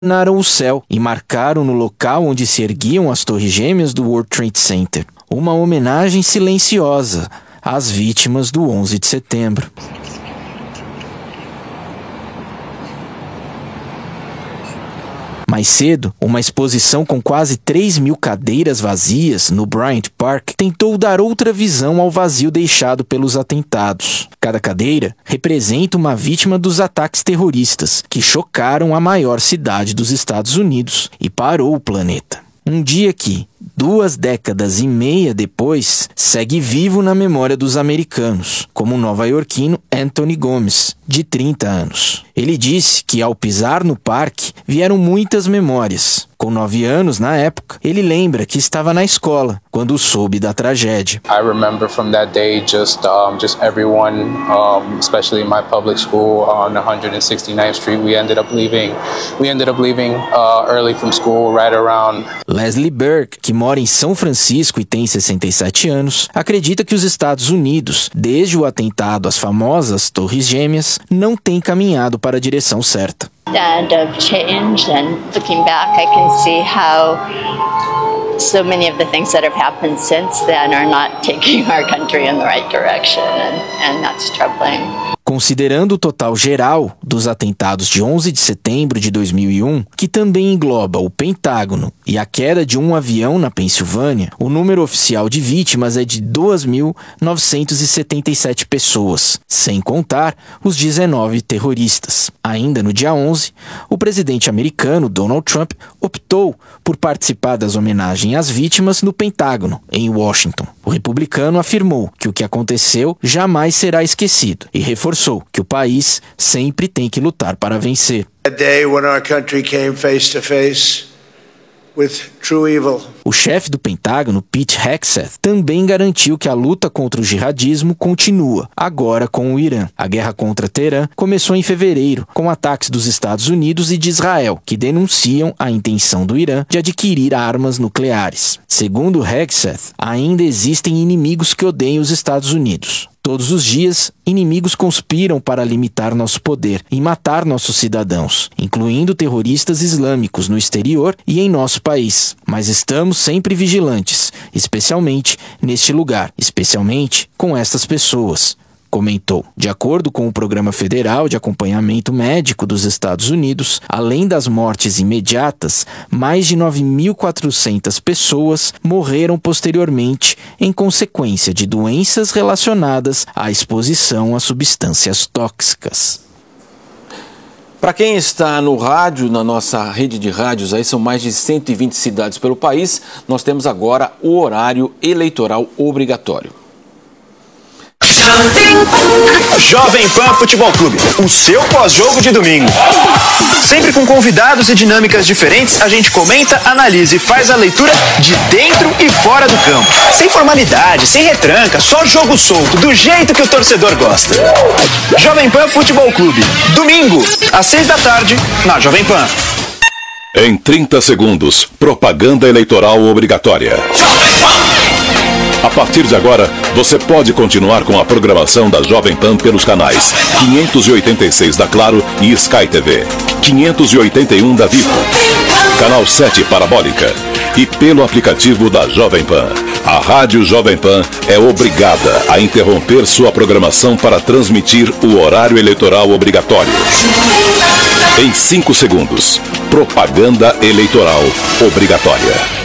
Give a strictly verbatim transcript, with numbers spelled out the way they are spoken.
iluminaram o céu e marcaram no local onde se erguiam as torres gêmeas do World Trade Center uma homenagem silenciosa às vítimas do onze de setembro. Mais cedo, uma exposição com quase três mil cadeiras vazias no Bryant Park tentou dar outra visão ao vazio deixado pelos atentados. Cada cadeira representa uma vítima dos ataques terroristas que chocaram a maior cidade dos Estados Unidos e parou o planeta. Um dia que, duas décadas e meia depois, segue vivo na memória dos americanos, como o nova-iorquino Anthony Gomes, de trinta anos. Ele disse que, ao pisar no parque, vieram muitas memórias. Com nove anos, na época, ele lembra que estava na escola, quando soube da tragédia. I remember from that day just um, just everyone, um, especially in my public school on one sixty-ninth Street, we ended up leaving. We ended up leaving uh, early from school, right around. Leslie Burke, que mora em São Francisco e tem sessenta e sete anos, acredita que os Estados Unidos, desde o atentado às famosas Torres Gêmeas, não têm caminhado para a direção certa. And of change, and looking back, I can see how so many of the things that have happened since then are not taking our country in the right direction, and, and that's troubling. Considerando o total geral dos atentados de onze de setembro de dois mil e um, que também engloba o Pentágono e a queda de um avião na Pensilvânia, o número oficial de vítimas é de duas mil novecentas e setenta e sete pessoas, sem contar os dezenove terroristas. Ainda no dia onze, o presidente americano Donald Trump optou por participar das homenagens às vítimas no Pentágono, em Washington. O republicano afirmou que o que aconteceu jamais será esquecido e reforçou que o país sempre tem que lutar para vencer. A day when our country came face to face with true evil. O chefe do Pentágono, Pete Hegseth, também garantiu que a luta contra o jihadismo continua, agora com o Irã. A guerra contra Teherã começou em fevereiro, com ataques dos Estados Unidos e de Israel, que denunciam a intenção do Irã de adquirir armas nucleares. Segundo Hegseth, ainda existem inimigos que odeiam os Estados Unidos. Todos os dias, inimigos conspiram para limitar nosso poder e matar nossos cidadãos, incluindo terroristas islâmicos no exterior e em nosso país. Mas estamos sempre vigilantes, especialmente neste lugar, especialmente com estas pessoas, comentou. De acordo com o Programa Federal de Acompanhamento Médico dos Estados Unidos, além das mortes imediatas, mais de nove mil e quatrocentas pessoas morreram posteriormente em consequência de doenças relacionadas à exposição a substâncias tóxicas. Para quem está no rádio, na nossa rede de rádios, aí são mais de cento e vinte cidades pelo país, nós temos agora o horário eleitoral obrigatório. Jovem Pan Futebol Clube, o seu pós-jogo de domingo. Sempre com convidados e dinâmicas diferentes, a gente comenta, analisa e faz a leitura de dentro e fora do campo. Sem formalidade, sem retranca, só jogo solto, do jeito que o torcedor gosta. Jovem Pan Futebol Clube, domingo, às seis da tarde, na Jovem Pan. Em trinta segundos, propaganda eleitoral obrigatória. A partir de agora, você pode continuar com a programação da Jovem Pan pelos canais quinhentos e oitenta e seis da Claro e Sky T V, quinhentos e oitenta e um da Vivo, Canal sete Parabólica e pelo aplicativo da Jovem Pan. A Rádio Jovem Pan é obrigada a interromper sua programação para transmitir o horário eleitoral obrigatório. Em cinco segundos, propaganda eleitoral obrigatória.